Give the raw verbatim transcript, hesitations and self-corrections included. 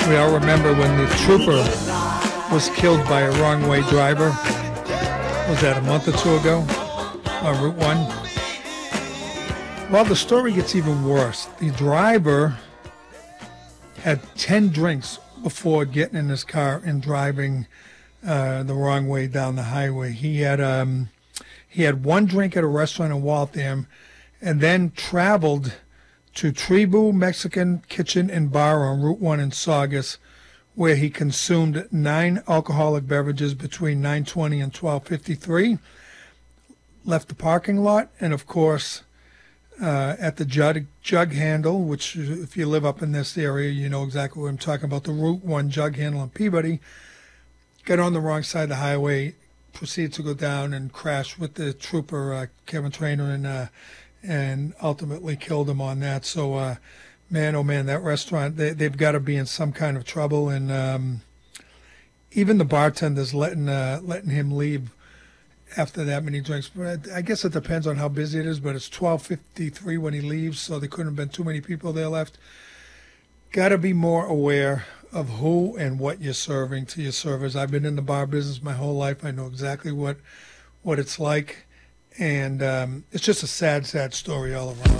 We all remember when the trooper was killed by a wrong-way driver. Was that a month or two ago on Route one? Well, the story gets even worse. The driver had ten drinks before getting in his car and driving uh, the wrong way down the highway. He had um, he had one drink at a restaurant in Waltham, and then traveled to Tribu Mexican Kitchen and Bar on Route one in Saugus, where he consumed nine alcoholic beverages between nine twenty and twelve fifty-three, left the parking lot, and of course, uh, at the jug, jug handle, which if you live up in this area, you know exactly what I'm talking about, the Route one jug handle in Peabody, got on the wrong side of the highway, proceeded to go down and crash with the trooper, uh, Kevin Trainer, and uh, and ultimately killed him on that. So, uh, man, oh man, that restaurant, they, they've got to be in some kind of trouble. And um, even the bartender's letting uh, letting him leave after that many drinks. But I guess it depends on how busy it is, but it's twelve fifty-three when he leaves, so there couldn't have been too many people there left. Got to be more aware of who and what you're serving to your servers. I've been in the bar business my whole life. I know exactly what what it's like. And um, it's just a sad, sad story all around.